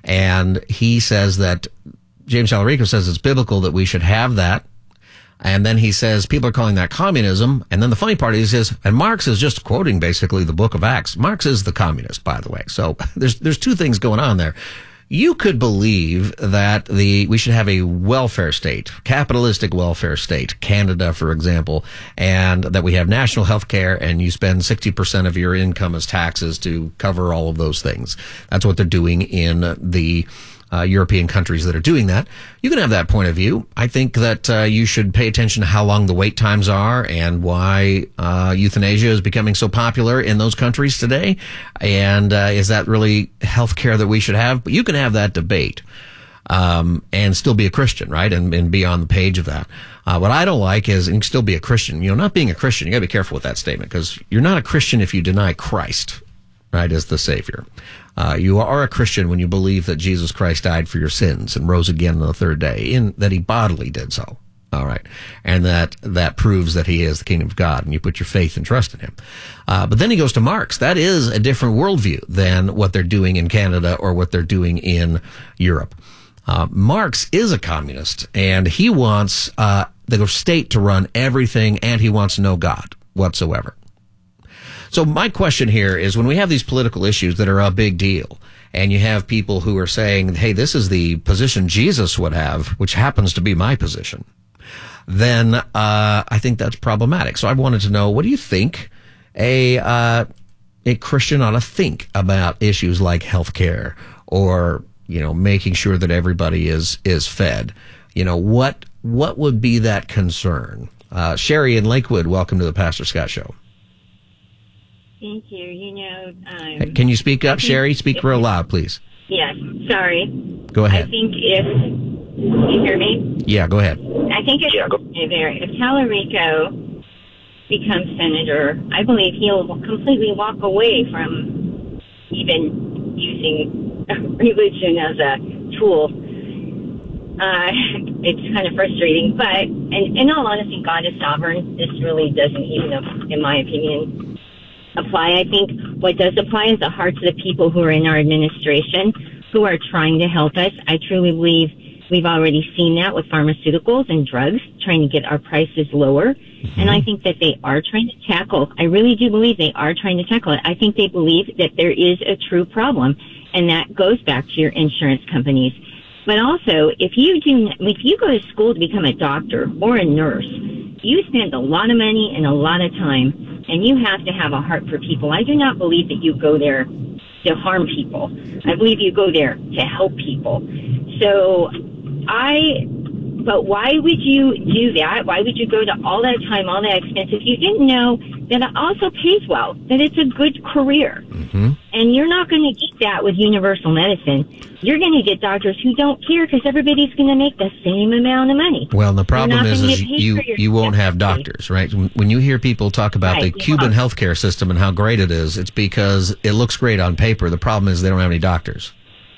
And he says that, James Tallarico says it's biblical that we should have that. And then he says people are calling that communism. And then the funny part is, he says, and Marx is just quoting basically the book of Acts. Marx is the communist, by the way. So there's there's two things going on there. You could believe that the we should have a welfare state, capitalistic welfare state, Canada, for example, and that we have national health care and you spend sixty percent of your income as taxes to cover all of those things. That's what they're doing in the Uh, European countries that are doing that. You can have that point of view. I think that uh, you should pay attention to how long the wait times are and why uh, euthanasia is becoming so popular in those countries today. And uh, is that really health care that we should have? But you can have that debate um, and still be a Christian, right? And, and be on the page of that. Uh, what I don't like is, and you can still be a Christian. You know, not being a Christian, you got to be careful with that statement because you're not a Christian if you deny Christ, right, as the Savior. Uh, you are a Christian when you believe that Jesus Christ died for your sins and rose again on the third day, in that he bodily did so. All right. And that, that proves that he is the kingdom of God and you put your faith and trust in him. Uh, but then he goes to Marx. That is a different worldview than what they're doing in Canada or what they're doing in Europe. Uh, Marx is a communist and he wants, uh, the state to run everything and he wants no God whatsoever. So my question here is when we have these political issues that are a big deal and you have people who are saying, hey, this is the position Jesus would have, which happens to be my position, then uh, I think that's problematic. So I wanted to know, what do you think a uh, a Christian ought to think about issues like healthcare or, you know, making sure that everybody is is fed? You know, what what would be that concern? Uh, Sherry in Lakewood, welcome to the Pastor Scott Show. Thank you. You know, um, can you speak up, Sherry? Speak real loud, please. Yes. Sorry. Go ahead. I think if you hear me. Yeah, go ahead. I think if there, if Tallarico becomes senator, I believe he'll completely walk away from even using religion as a tool. Uh, it's kind of frustrating, but in, in all honesty, God is sovereign. This really doesn't even, in my opinion, apply. I think what does apply is the hearts of the people who are in our administration who are trying to help us. I truly believe we've already seen that with pharmaceuticals and drugs, trying to get our prices lower. Mm-hmm. And I think that they are trying to tackle, I really do believe they are trying to tackle it. I think they believe that there is a true problem, and that goes back to your insurance companies. But also, if you do, if you go to school to become a doctor or a nurse, you spend a lot of money and a lot of time, and you have to have a heart for people. I do not believe that you go there to harm people. I believe you go there to help people. So I But why would you do that? Why would you go to all that time, all that expense, if you didn't know that it also pays well, that it's a good career? Mm-hmm. And you're not going to get that with universal medicine. You're going to get doctors who don't care because everybody's going to make the same amount of money. Well, the problem You're not is, gonna is get paid you for your you won't have doctors, right? When you hear people talk about Right, the you Cuban won't. healthcare system and how great it is, it's because it looks great on paper. The problem is they don't have any doctors.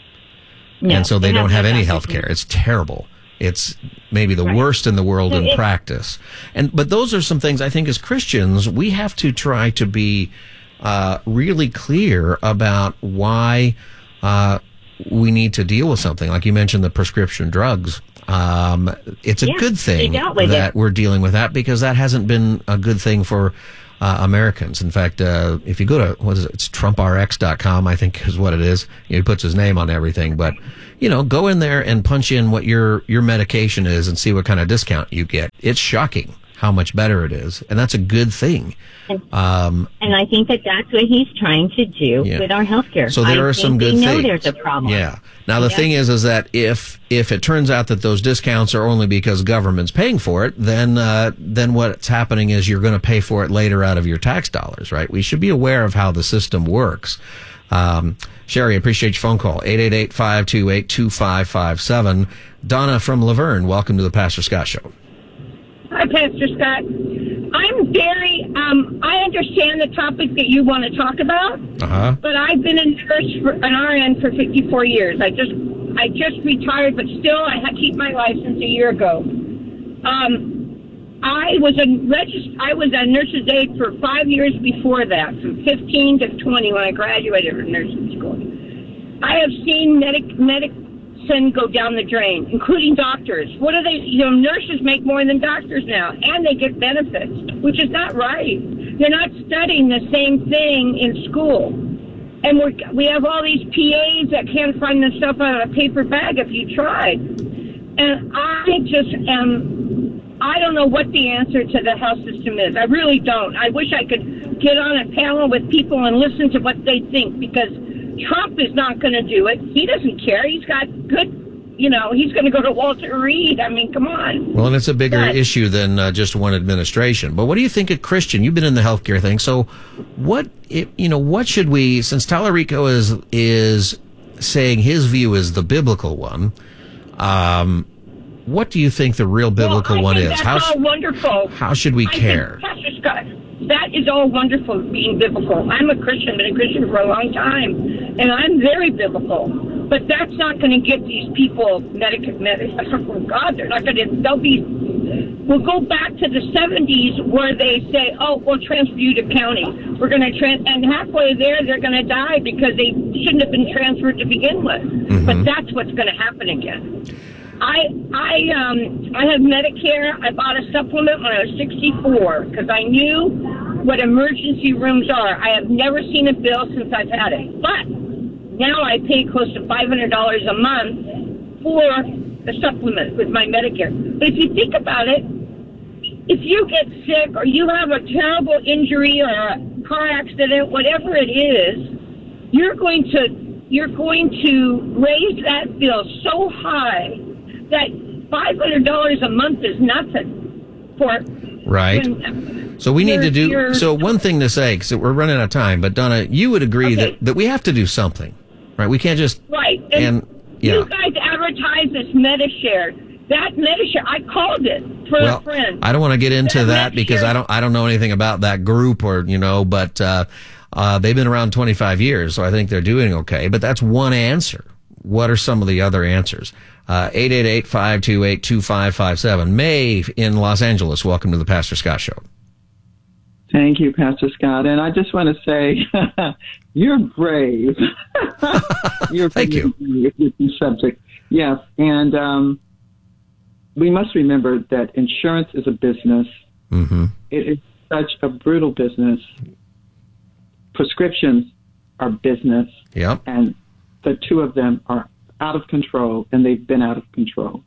No, and so they, they don't have have no any doctors. health care. It's terrible. It's maybe the worst in the world So in it- practice. And but those are some things I think as Christians we have to try to be uh, really clear about why uh, we need to deal with something. Like you mentioned, the prescription drugs. Um, it's a Yeah, good thing they dealt with that it. we're dealing with that because that hasn't been a good thing for uh, Americans. In fact, uh, if you go to, what is it? It's Trump R X dot com, I think is what it is. You know, he puts his name on everything, but you know, go in there and punch in what your, your medication is and see what kind of discount you get. It's shocking how much better it is. And that's a good thing. Um, And I think that that's what he's trying to do Yeah. with our healthcare. So there I are think some good they know things. there's a problem. Yeah. Now the Yeah. thing is, is that if if it turns out that those discounts are only because government's paying for it, then uh, then what's happening is you're going to pay for it later out of your tax dollars, right? We should be aware of how the system works. Um, Sherry, appreciate your phone call. eight eight eight, five two eight, two five five seven. Donna from Laverne, welcome to the Pastor Scott Show. Hi, Pastor Scott. I'm very, um, I understand the topic that you want to talk about, Uh-huh. but I've been a nurse, for, an R N for fifty-four years. I just, I just retired, but still I had to keep my license a year ago. Um, I was a regist- I was a nurse's aide for five years before that, from fifteen to twenty when I graduated from nursing school. I have seen medic, medicine go down the drain, including doctors. What are they, you know, nurses make more than doctors now, and they get benefits, which is not right. They're not studying the same thing in school. And we're, we have all these P As that can't find themselves out of a paper bag if you tried. And I just am, I don't know what the answer to the health system is. I really don't. I wish I could get on a panel with people and listen to what they think, because Trump is not going to do it. He doesn't care. He's got good, you know, he's going to go to Walter Reed. I mean, come on. Well, and it's a bigger But- issue than uh, just one administration. But what do you think of Christian? You've been in the healthcare thing, so what? It, you know, what should we? Since Tallarico is is saying his view is the biblical one, um, what do you think the real biblical well, I one think is? That's How sh- all wonderful. how should we I think, care? Pastor Scott, that is all wonderful, being biblical. I'm a Christian, been a Christian for a long time, and I'm very biblical. But that's not going to get these people medic. medic oh God, they're not going to. They'll be. We'll go back to the seventies where they say, "Oh, we'll transfer you to county. We're going to trans," and halfway there, they're going to die because they shouldn't have been transferred to begin with. Mm-hmm. But that's what's going to happen again. I I um I have Medicare. I bought a supplement when I was sixty-four because I knew what emergency rooms are. I have never seen a bill since I've had it, but now I pay close to five hundred dollars a month for the supplement with my Medicare. But if you think about it, if you get sick or you have a terrible injury or a car accident, whatever it is, you're going to you're going to raise that bill so high that five hundred dollars a month is nothing for Right. when- So we need to you're- do. you're- So one thing to say, because we're running out of time, but Donna, you would agree Okay. that that we have to do something, right? We can't just Right. And, and yeah. you guys advertise this MediShare. That MediShare, I called it for Well, a friend. I don't want to get into that, MediShare- because I don't I don't know anything about that group, or you know, but uh, uh, they've been around twenty-five years, so I think they're doing okay. But that's one answer. What are some of the other answers? Uh, eight eight eight, five two eight, two five five seven. May in Los Angeles, welcome to the Pastor Scott Show. Thank you, Pastor Scott. And I just want to say, you're brave. you're Thank you. With this subject. Yes. And um, we must remember that insurance is a business. Mm-hmm. It is such a brutal business. Prescriptions are business. Yep. And the two of them are out of control, and they've been out of control.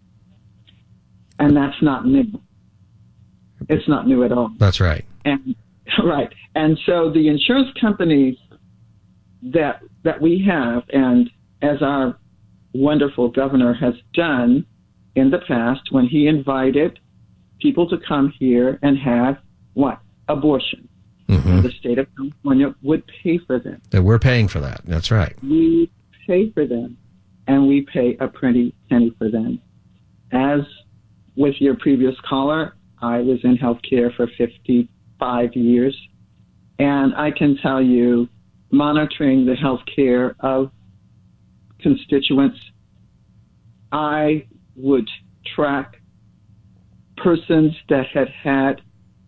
And that's not new. It's not new at all. That's right. And right. And so the insurance companies that that we have, and as our wonderful governor has done in the past when he invited people to come here and have what? Abortion. Mm-hmm. The state of California would pay for them. That we're paying for that. That's right. We pay for them, and we pay a pretty penny for them. As with your previous caller, I was in healthcare for fifty-five years, and I can tell you, monitoring the healthcare of constituents, I would track persons that had had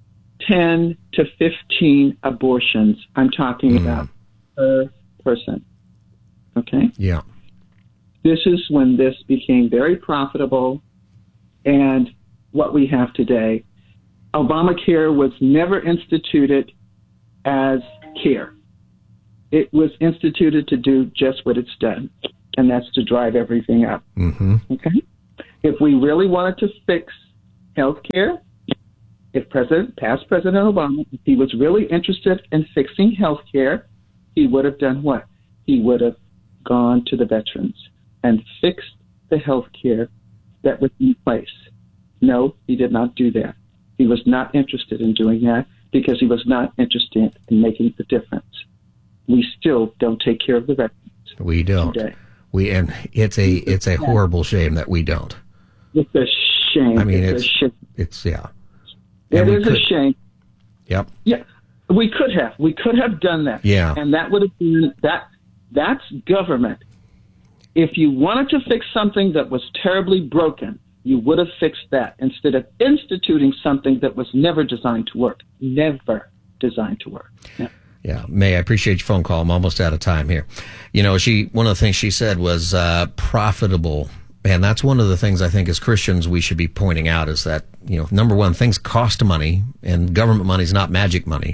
ten to fifteen abortions. I'm talking mm. about per person. Okay? Yeah. This is when this became very profitable, and what we have today. Obamacare was never instituted as care. It was instituted to do just what it's done, and that's to drive everything up. Mm-hmm. Okay? If we really wanted to fix health care, if President, past President Obama, if he was really interested in fixing health care, he would have done what? He would have gone to the veterans and fixed the health care that was in place. No, he did not do that. He was not interested in doing that because he was not interested in making the difference. We still don't take care of the veterans. We don't. Today. We and it's a it's a horrible shame that we don't. It's a shame. I mean, it's it's a shame. it's yeah. It And we is could- a shame. Yep. Yeah, we could have. We could have done that. Yeah. And that would have been that. That's government. If you wanted to fix something that was terribly broken, you would have fixed that instead of instituting something that was never designed to work. Never designed to work. Yeah. Yeah, May, I appreciate your phone call. I'm almost out of time here. You know, she one of the things she said was uh, profitable. And that's one of the things I think as Christians we should be pointing out is that, you know, number one, things cost money, and government money is not magic money.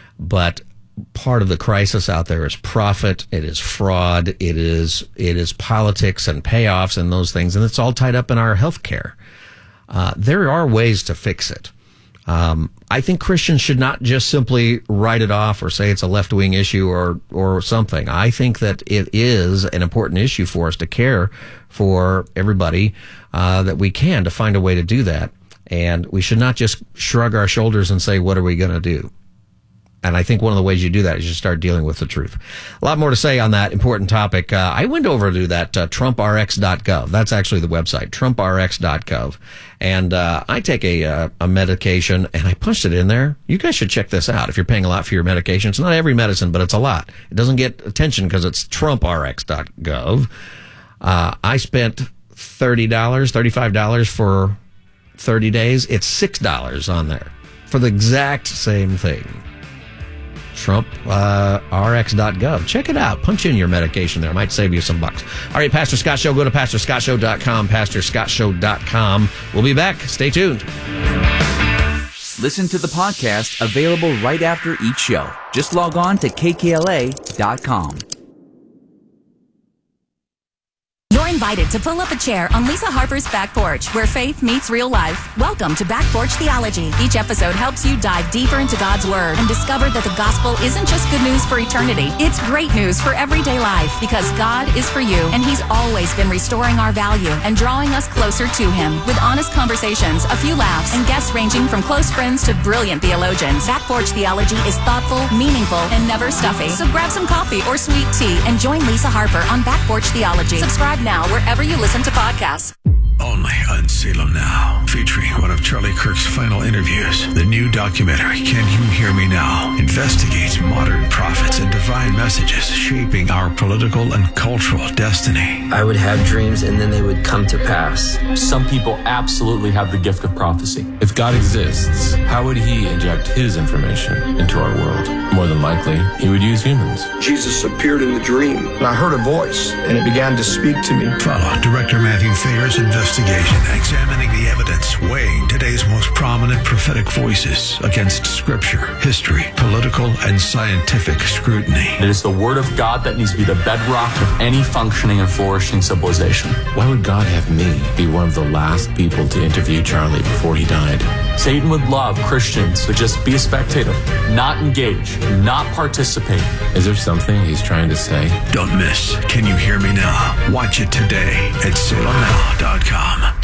But part of the crisis out there is profit, it is fraud, it is it is politics and payoffs and those things, and it's all tied up in our health care. Uh, there are ways to fix it. Um, I think Christians should not just simply write it off or say it's a left-wing issue or or something. I think that it is an important issue for us to care for everybody uh, that we can, to find a way to do that. And we should not just shrug our shoulders and say, what are we going to do? And I think one of the ways you do that is you start dealing with the truth. A lot more to say on that important topic. Uh, I went over to that uh, Trump R X dot gov. That's actually the website, Trump R X dot gov. And uh, I take a uh, a medication, and I punched it in there. You guys should check this out if you're paying a lot for your medication. It's not every medicine, but it's a lot. It doesn't get attention because it's Trump R X dot gov. Uh, I spent thirty dollars, thirty-five dollars for thirty days. It's six dollars on there for the exact same thing. Trump uh, R X dot gov. Check it out. Punch in your medication there. It might save you some bucks. All right, Pastor Scott Show. Go to pastor scott show dot com, pastor scott show dot com. We'll be back. Stay tuned. Listen to the podcast available right after each show. Just log on to K K L A dot com. You're invited to pull up a chair on Lisa Harper's Back Porch, where faith meets real life. Welcome to Back Porch Theology. Each episode helps you dive deeper into God's Word and discover that the gospel isn't just good news for eternity. It's great news for everyday life, because God is for you, and He's always been restoring our value and drawing us closer to Him. With honest conversations, a few laughs, and guests ranging from close friends to brilliant theologians, Back Porch Theology is thoughtful, meaningful, and never stuffy. So grab some coffee or sweet tea and join Lisa Harper on Back Porch Theology. Subscribe now wherever you listen to podcasts. Only on Salem Now, featuring one of Charlie Kirk's final interviews. The new documentary, Can You Hear Me Now?, investigates modern prophets and divine messages shaping our political and cultural destiny. I would have dreams and then they would come to pass. Some people absolutely have the gift of prophecy. If God exists, how would He inject His information into our world? More than likely, He would use humans. Jesus appeared in the dream, and I heard a voice, and it began to speak to me. Follow Director Matthew Thayer's investigation, examining the evidence, weighing today's most prominent prophetic voices against scripture, history, political, and scientific scrutiny. It is the Word of God that needs to be the bedrock of any functioning and flourishing civilization. Why would God have me be one of the last people to interview Charlie before he died? Satan would love Christians to just be a spectator, not engage, not participate. Is there something he's trying to say? Don't miss Can You Hear Me Now? Watch it today at salem now dot com.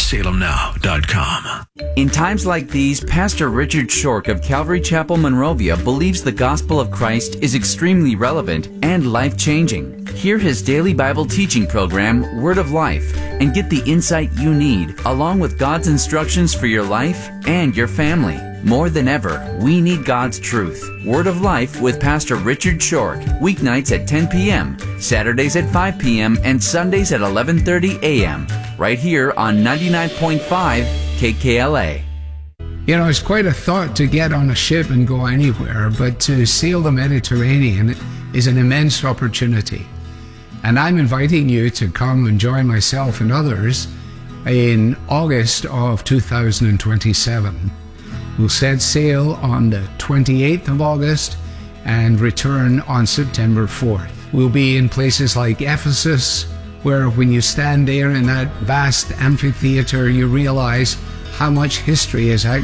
salem now dot com. In times like these, Pastor Richard Shork of Calvary Chapel, Monrovia believes the gospel of Christ is extremely relevant and life-changing. Hear his daily Bible teaching program, Word of Life, and get the insight you need, along with God's instructions for your life and your family. More than ever, we need God's truth. Word of Life with Pastor Richard Shork, weeknights at ten p.m., Saturdays at five p.m., and Sundays at eleven thirty a.m., right here on ninety-nine point five K K L A. You know, it's quite a thought to get on a ship and go anywhere, but to sail the Mediterranean is an immense opportunity. And I'm inviting you to come and join myself and others in August of two thousand twenty-seven. We'll set sail on the twenty-eighth of August and return on September fourth. We'll be in places like Ephesus, where when you stand there in that vast amphitheater, you realize how much history has actually